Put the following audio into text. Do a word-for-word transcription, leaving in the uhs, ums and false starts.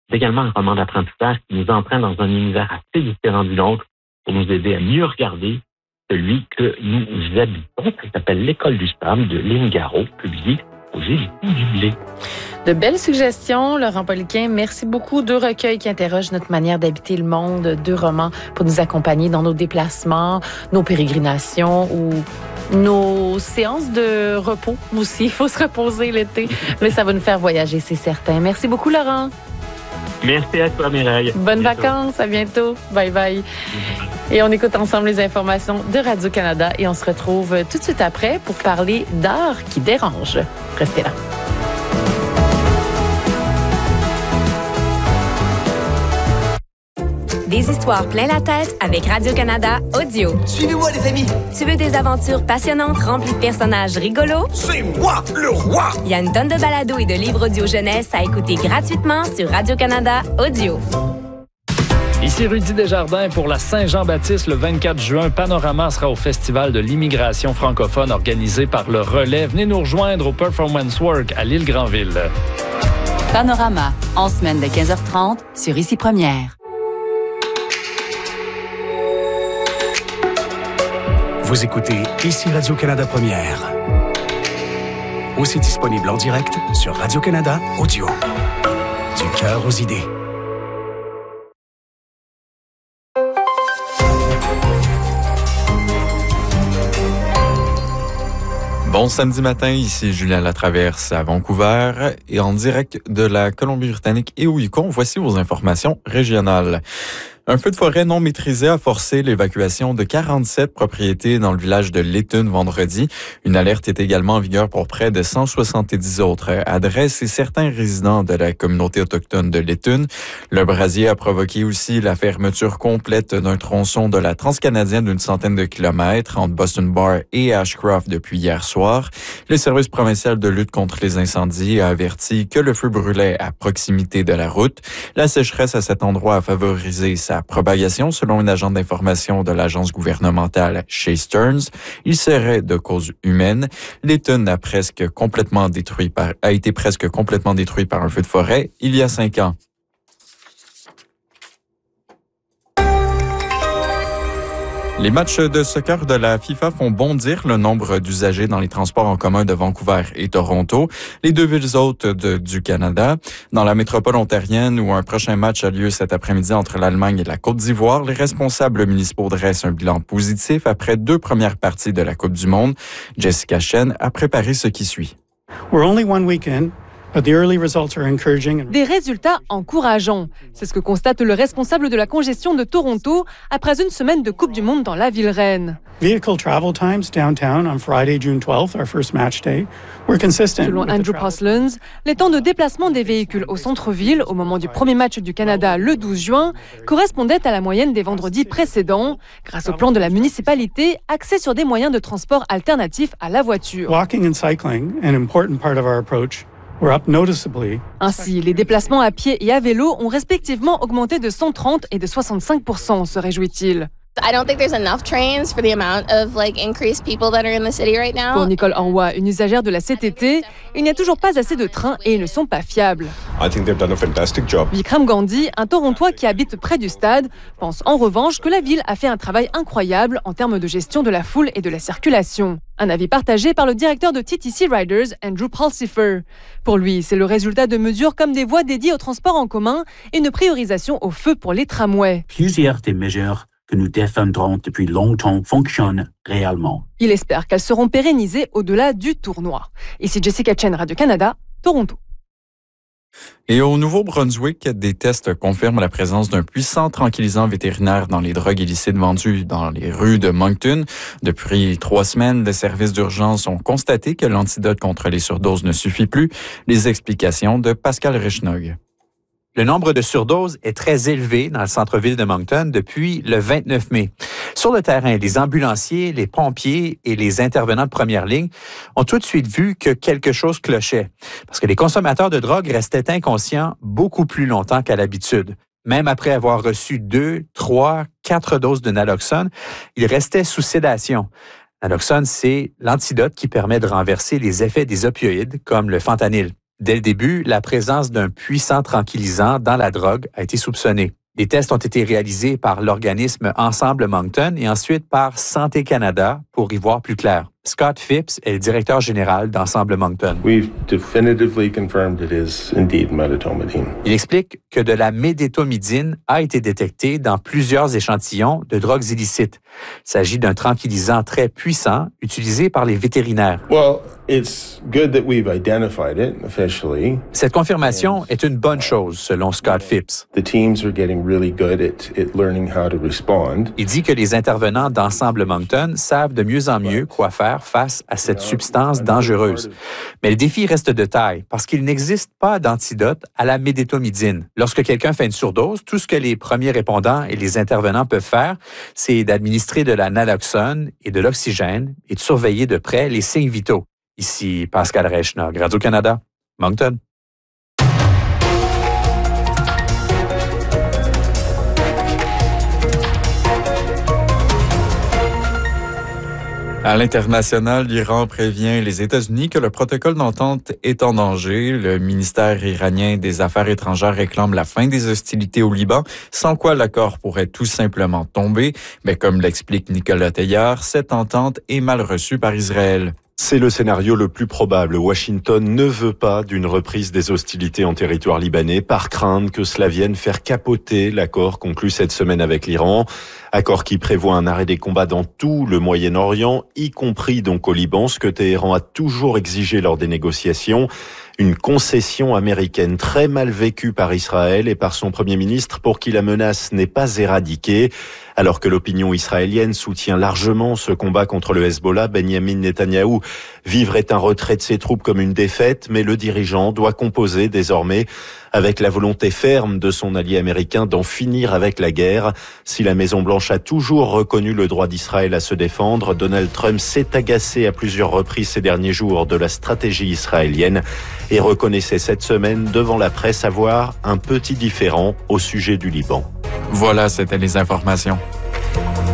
C'est également un roman d'apprentissage qui nous entraîne dans un univers assez différent du nôtre pour nous aider à mieux regarder celui que nous habitons. Ça s'appelle L'école du sable de Lynn Garreau, publié aux éditions du Blé. De belles suggestions, Laurent Poliquin. Merci beaucoup. Deux recueils qui interrogent notre manière d'habiter le monde, deux romans pour nous accompagner dans nos déplacements, nos pérégrinations ou nos séances de repos aussi. Il faut se reposer l'été, mais ça va nous faire voyager, c'est certain. Merci beaucoup, Laurent. Merci à toi, Mireille. Bonnes vacances, à bientôt. Bye bye. Et on écoute ensemble les informations de Radio-Canada et on se retrouve tout de suite après pour parler d'art qui dérange. Restez là. Des histoires plein la tête avec Radio-Canada Audio. Suivez-moi, les amis! Tu veux des aventures passionnantes remplies de personnages rigolos? C'est moi, le roi! Il y a une tonne de balados et de livres audio jeunesse à écouter gratuitement sur Radio-Canada Audio. Ici Rudy Desjardins pour la Saint-Jean-Baptiste le vingt-quatre juin. Panorama sera au Festival de l'immigration francophone organisé par le Relais. Venez nous rejoindre au Performance Work à l'Île-Granville. Panorama, en semaine de quinze heures trente sur Ici Première. Vous écoutez Ici Radio-Canada Première. Aussi disponible en direct sur Radio-Canada Audio. Du cœur aux idées. Bon samedi matin, ici Julien Latraverse à Vancouver et en direct de la Colombie-Britannique et au Yukon, voici vos informations régionales. Un feu de forêt non maîtrisé a forcé l'évacuation de quarante-sept propriétés dans le village de Lytton vendredi. Une alerte est également en vigueur pour près de cent soixante-dix autres adresses et certains résidents de la communauté autochtone de Lytton. Le brasier a provoqué aussi la fermeture complète d'un tronçon de la transcanadienne d'une centaine de kilomètres entre Boston Bar et Ashcroft depuis hier soir. Le service provincial de lutte contre les incendies a averti que le feu brûlait à proximité de la route. La sécheresse à cet endroit a favorisé sa propagation, selon une agent d'information de l'agence gouvernementale chez Stearns. Il serait de cause humaine. Lytton a presque complètement détruit par, a été presque complètement détruit par un feu de forêt il y a cinq ans. Les matchs de soccer de la FIFA font bondir le nombre d'usagers dans les transports en commun de Vancouver et Toronto, les deux villes hôtes de, du Canada. Dans la métropole ontarienne, où un prochain match a lieu cet après-midi entre l'Allemagne et la Côte d'Ivoire, les responsables municipaux dressent un bilan positif après deux premières parties de la Coupe du Monde. Jessica Chen a préparé ce qui suit. We're only one weekend. Des résultats encourageants. C'est ce que constate le responsable de la congestion de Toronto après une semaine de Coupe du Monde dans la ville reine. Vehicle travel times downtown on Friday, June twelfth, our first match day, were consistent. Selon Andrew Postlins, les temps de déplacement des véhicules au centre-ville au moment du premier match du Canada le douze juin correspondaient à la moyenne des vendredis précédents, grâce au plan de la municipalité axé sur des moyens de transport alternatifs à la voiture. Walking and cycling, an important part of our approach, were up noticeably. Ainsi, les déplacements à pied et à vélo ont respectivement augmenté de cent trente et de soixante-cinq pour cent, se réjouit-il. I don't think there's enough trains for the amount of like increased people that are in the city right now. Pour Nicole Anwa, une usagère de la C T T, il n'y a toujours pas assez de trains et ils ne sont pas fiables. I think they've done a fantastic job. Vikram Gandhi, un Torontois qui habite près du stade, pense en revanche que la ville a fait un travail incroyable en termes de gestion de la foule et de la circulation. Un avis partagé par le directeur de T T C Riders, Andrew Pulsifer. Pour lui, c'est le résultat de mesures comme des voies dédiées au transport en commun et une priorisation au feu pour les tramways. Plusieurs des mesures que nous défendrons depuis longtemps fonctionnent réellement. Il espère qu'elles seront pérennisées au-delà du tournoi. Ici Jessica Chen, Radio-Canada, Toronto. Et au Nouveau-Brunswick, des tests confirment la présence d'un puissant tranquillisant vétérinaire dans les drogues illicites vendues dans les rues de Moncton. Depuis trois semaines, les services d'urgence ont constaté que l'antidote contre les surdoses ne suffit plus. Les explications de Pascal Richnog. Le nombre de surdoses est très élevé dans le centre-ville de Moncton depuis le vingt-neuf mai. Sur le terrain, les ambulanciers, les pompiers et les intervenants de première ligne ont tout de suite vu que quelque chose clochait. Parce que les consommateurs de drogue restaient inconscients beaucoup plus longtemps qu'à l'habitude. Même après avoir reçu deux, trois, quatre doses de naloxone, ils restaient sous sédation. Naloxone, c'est l'antidote qui permet de renverser les effets des opioïdes, comme le fentanyl. Dès le début, la présence d'un puissant tranquillisant dans la drogue a été soupçonnée. Les tests ont été réalisés par l'organisme Ensemble Moncton et ensuite par Santé Canada pour y voir plus clair. Scott Phipps est le directeur général d'Ensemble Moncton. We've definitively confirmed it is indeed medetomidine. Il explique que de la médétomidine a été détectée dans plusieurs échantillons de drogues illicites. Il s'agit d'un tranquillisant très puissant utilisé par les vétérinaires. Well, it's good that we've identified it officially. Cette confirmation est une bonne chose, selon Scott Phipps. The teams are getting really good at, at learning how to respond. Il dit que les intervenants d'Ensemble Moncton savent de mieux en mieux quoi faire face à cette substance dangereuse. Mais le défi reste de taille parce qu'il n'existe pas d'antidote à la médétomidine. Lorsque quelqu'un fait une surdose, tout ce que les premiers répondants et les intervenants peuvent faire, c'est d'administrer de la naloxone et de l'oxygène et de surveiller de près les signes vitaux. Ici Pascal Reichner, Radio-Canada, Moncton. À l'international, l'Iran prévient les États-Unis que le protocole d'entente est en danger. Le ministère iranien des Affaires étrangères réclame la fin des hostilités au Liban, sans quoi l'accord pourrait tout simplement tomber. Mais comme l'explique Nicolas Teillard, cette entente est mal reçue par Israël. C'est le scénario le plus probable. Washington ne veut pas d'une reprise des hostilités en territoire libanais par crainte que cela vienne faire capoter l'accord conclu cette semaine avec l'Iran. Accord qui prévoit un arrêt des combats dans tout le Moyen-Orient, y compris donc au Liban, ce que Téhéran a toujours exigé lors des négociations. Une concession américaine très mal vécue par Israël et par son Premier ministre pour qui la menace n'est pas éradiquée. Alors que l'opinion israélienne soutient largement ce combat contre le Hezbollah, Benjamin Netanyahou vivrait un retrait de ses troupes comme une défaite, mais le dirigeant doit composer désormais avec la volonté ferme de son allié américain d'en finir avec la guerre. Si la Maison-Blanche a toujours reconnu le droit d'Israël à se défendre, Donald Trump s'est agacé à plusieurs reprises ces derniers jours de la stratégie israélienne et reconnaissait cette semaine devant la presse avoir un petit différend au sujet du Liban. Voilà, c'était les informations.